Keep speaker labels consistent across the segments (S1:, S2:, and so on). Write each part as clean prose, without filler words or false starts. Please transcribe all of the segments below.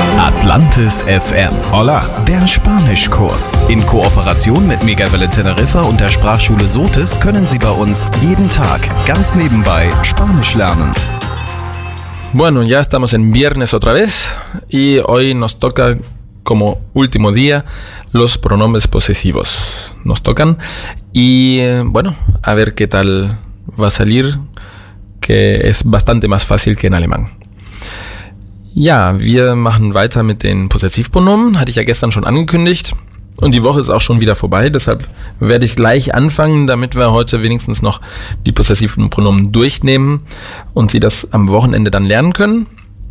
S1: Atlantis FM. Hola, der Spanischkurs. In Kooperation mit Megawelle Teneriffa und der Sprachschule Sotis können Sie bei uns jeden Tag ganz nebenbei Spanisch lernen.
S2: Bueno, ya estamos en viernes otra vez y hoy nos toca como último día los pronombres posesivos. Nos tocan y bueno, a ver qué tal va a salir, que es bastante más fácil que en alemán. Ja, wir machen weiter mit den Possessivpronomen, hatte ich ja gestern schon angekündigt und die Woche ist auch schon wieder vorbei, deshalb werde ich gleich anfangen, damit wir heute wenigstens noch die Possessivpronomen durchnehmen und Sie das am Wochenende dann lernen können.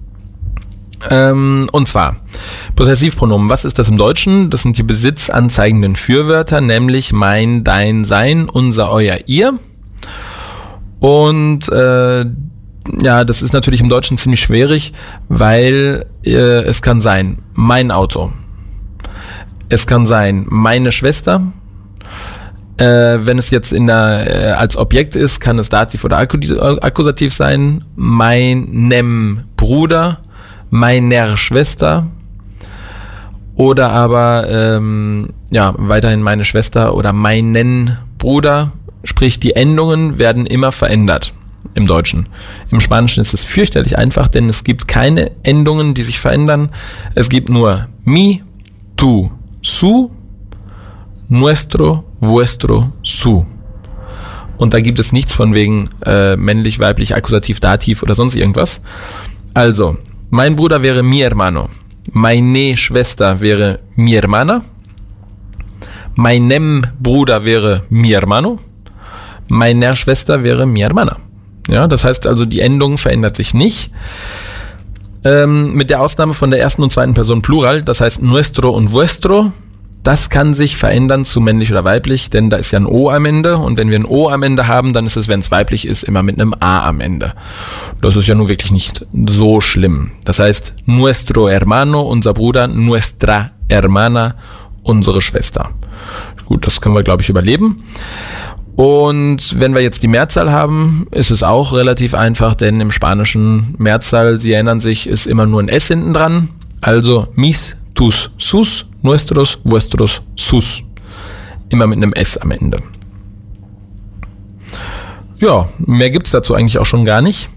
S2: Und zwar, Possessivpronomen, was ist das im Deutschen? Das sind die besitzanzeigenden Fürwörter, nämlich mein, dein, sein, unser, euer, ihr. Und ja, das ist natürlich im Deutschen ziemlich schwierig, weil es kann sein, mein Auto. Es kann sein, meine Schwester. Wenn es jetzt als Objekt ist, kann es Dativ oder Akkusativ sein. Meinem Bruder, meiner Schwester. Oder aber ja, weiterhin meine Schwester oder meinen Bruder. Sprich, die Endungen werden immer verändert. Im Deutschen. Im Spanischen ist es fürchterlich einfach, denn es gibt keine Endungen, die sich verändern. Es gibt nur mi, tu, su, nuestro, vuestro, su. Und da gibt es nichts von wegen männlich, weiblich, Akkusativ, Dativ oder sonst irgendwas. Also, mein Bruder wäre mi hermano. Meine Schwester wäre mi hermana. Meinem Bruder wäre mi hermano. Meiner Schwester wäre mi hermana. Ja, das heißt also, die Endung verändert sich nicht. Mit der Ausnahme von der ersten und zweiten Person Plural, das heißt nuestro und vuestro, das kann sich verändern zu männlich oder weiblich, denn da ist ja ein O am Ende und wenn wir ein O am Ende haben, dann ist es, wenn es weiblich ist, immer mit einem A am Ende. Das ist ja nun wirklich nicht so schlimm. Das heißt, nuestro hermano, unser Bruder, nuestra hermana, unsere Schwester. Gut, das können wir, glaube ich, überleben. Und wenn wir jetzt die Mehrzahl haben, ist es auch relativ einfach, denn im spanischen Mehrzahl, Sie erinnern sich, ist immer nur ein S hinten dran. Also mis, tus, sus, nuestros, vuestros, sus. Immer mit einem S am Ende. Ja, mehr gibt's dazu eigentlich auch schon gar nicht.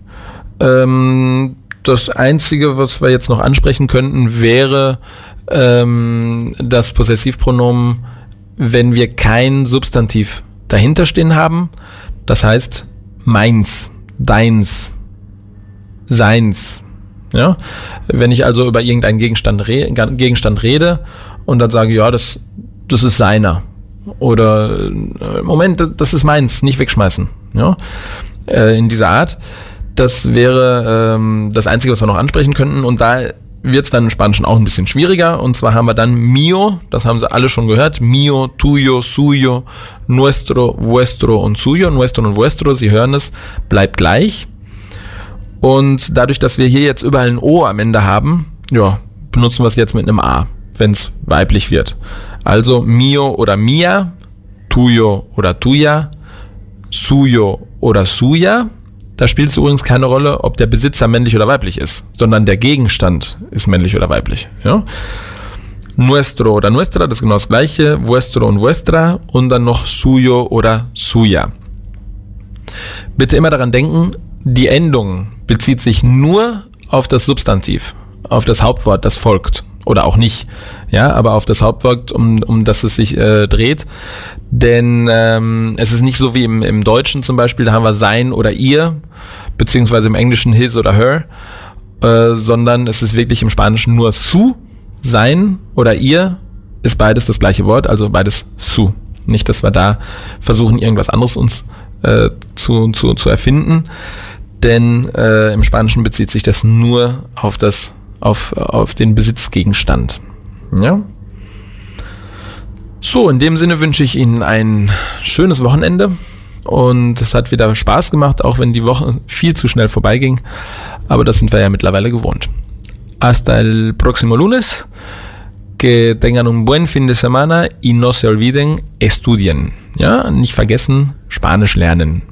S2: Das Einzige, was wir jetzt noch ansprechen könnten, wäre das Possessivpronomen, wenn wir kein Substantiv dahinter stehen haben, das heißt meins, deins, seins. Ja? Wenn ich also über irgendeinen Gegenstand rede und dann sage, ja, das ist seiner. Oder Moment, das ist meins, nicht wegschmeißen. Ja? In dieser Art. Das wäre das Einzige, was wir noch ansprechen könnten. Und da wird es dann im Spanischen auch ein bisschen schwieriger. Und zwar haben wir dann mio, das haben Sie alle schon gehört, mio, tuyo, suyo, nuestro, vuestro und suyo. Nuestro und vuestro, Sie hören es, bleibt gleich. Und dadurch, dass wir hier jetzt überall ein O am Ende haben, ja, benutzen wir es jetzt mit einem A, wenn es weiblich wird. Also mio oder mia, tuyo oder tuya, suyo oder suya. Da spielt es übrigens keine Rolle, ob der Besitzer männlich oder weiblich ist, sondern der Gegenstand ist männlich oder weiblich. Ja? Nuestro oder nuestra, das ist genau das gleiche, vuestro und vuestra und dann noch suyo oder suya. Bitte immer daran denken, die Endung bezieht sich nur auf das Substantiv, auf das Hauptwort, das folgt. Oder auch nicht, ja, aber auf das Hauptwort, um das es sich dreht. Denn es ist nicht so wie im Deutschen zum Beispiel, da haben wir sein oder ihr, beziehungsweise im Englischen his oder her, sondern es ist wirklich im Spanischen nur su, sein oder ihr, ist beides das gleiche Wort, also beides su. Nicht, dass wir da versuchen, irgendwas anderes uns zu erfinden, denn im Spanischen bezieht sich das nur auf den Besitzgegenstand. Ja? So, in dem Sinne wünsche ich Ihnen ein schönes Wochenende und es hat wieder Spaß gemacht, auch wenn die Woche viel zu schnell vorbeiging, aber das sind wir ja mittlerweile gewohnt. Hasta el próximo lunes, que tengan un buen fin de semana y no se olviden, estudien. Ja, nicht vergessen, Spanisch lernen.